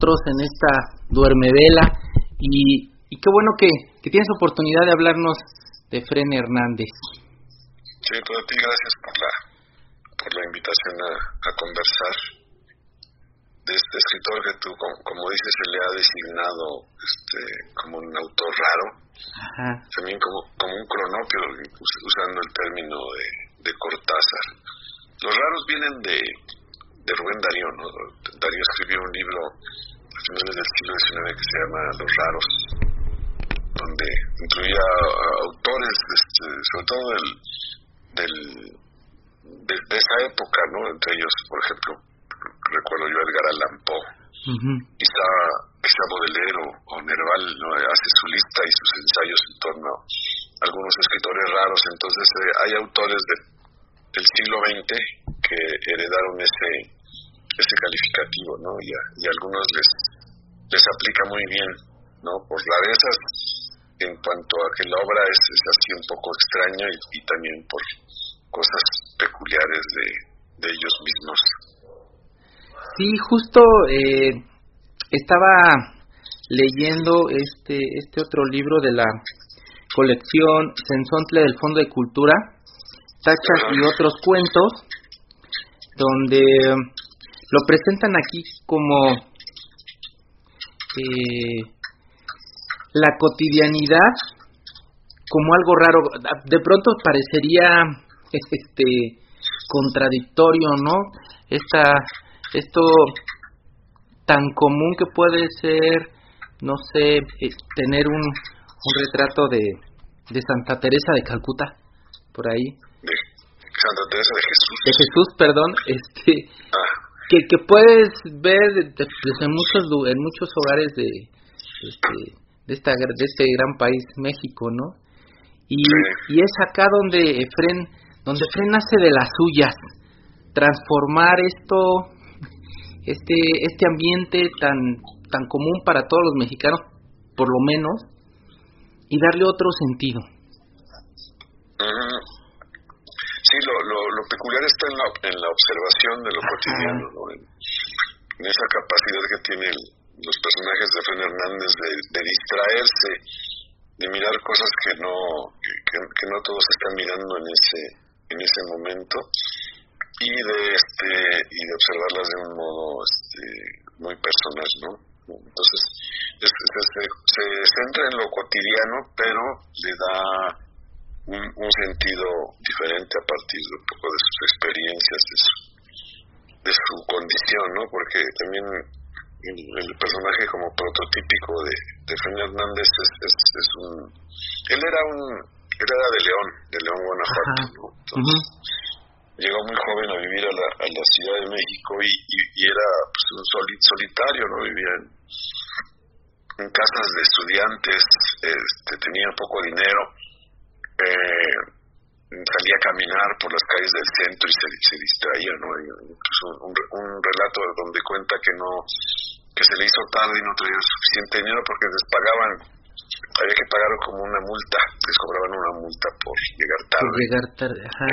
nosotros en esta duermevela y qué bueno que tienes oportunidad de hablarnos de Efrén Hernández. Sí, pues a ti gracias por la invitación a conversar de este escritor que tú, como dices, se le ha designado como un autor raro. Ajá. También como un cronopio, usando el término de Cortázar. Los raros vienen de Rubén Darío, ¿no? Darío escribió un libro a finales del siglo XIX que se llama Los Raros, donde incluía autores, sobre todo de esa época, ¿no? Entre ellos, por ejemplo, recuerdo yo a Edgar Allan Poe, quizá Baudelaire o Nerval, ¿no? Hace su lista y sus ensayos en torno a algunos escritores raros. Entonces hay autores del siglo XX que heredaron ese calificativo, ¿no? Y a algunos les aplica muy bien, ¿no? Por rarezas en cuanto a que la obra es así un poco extraña y también por cosas peculiares de ellos mismos. Sí, justo estaba leyendo este otro libro de la colección Sensontle del Fondo de Cultura, Tachas y otros cuentos, donde lo presentan aquí como la cotidianidad como algo raro. De pronto parecería contradictorio, ¿no? Esto tan común que puede ser, no sé, tener un retrato de Santa Teresa de Calcuta por ahí. De Santa Teresa de Jesús. De Jesús, perdón, que puedes ver desde en muchos hogares de este gran país, México, ¿no? Y es acá donde Efrén nace de las suyas, transformar este ambiente tan común para todos los mexicanos, por lo menos, y darle otro sentido. Sí, lo peculiar está en la observación de lo cotidiano, ¿no? En esa capacidad que tienen los personajes de Efrén Hernández de distraerse, de mirar cosas que no todos están mirando en ese momento, y de observarlas de un modo muy personal, ¿no? Entonces se centra en lo cotidiano, pero le da un sentido diferente a partir de un poco de sus experiencias, de su condición, ¿no? Porque también el personaje como prototípico de Efrén Hernández él era de León, Guanajuato, ¿no? Entonces llegó muy joven a vivir a la Ciudad de México y era pues un solitario, ¿no? Vivía en casas de estudiantes, tenía poco dinero, salía a caminar por las calles del centro y se distraía, ¿no? Incluso un relato donde cuenta que se le hizo tarde y no traía suficiente dinero porque había que pagar como una multa, les cobraban una multa por llegar tarde. Ajá.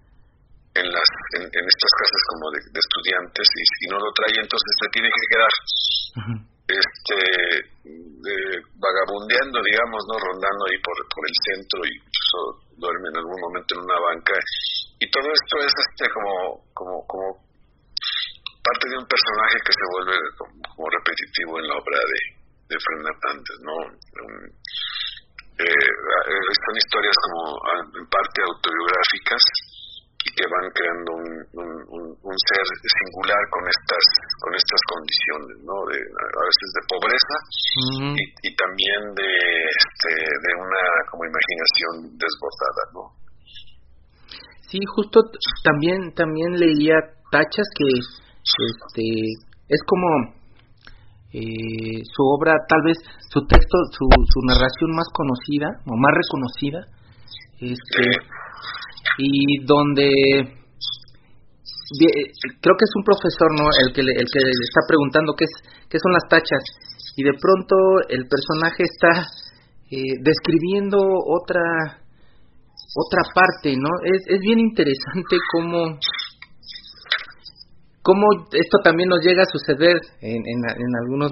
En estas casas como de estudiantes y no lo trae, entonces se tiene que quedar vagabundeando, digamos, no rondando ahí por el centro, y incluso duerme en algún momento en una banca, y todo esto es como parte de un personaje que se vuelve como repetitivo en la obra de Efrén Hernández, ¿no? Son historias como en parte autobiográficas y que van creando un ser singular con estas condiciones, ¿no? A veces de pobreza y también de una como imaginación desbordada, ¿no? Sí, justo también leía Tachas que es como su obra, tal vez su texto, su narración más conocida o más reconocida, y donde creo que es un profesor, ¿no? el que le está preguntando qué son las tachas, y de pronto el personaje está describiendo otra parte, ¿no? Es bien interesante cómo esto también nos llega a suceder en algunos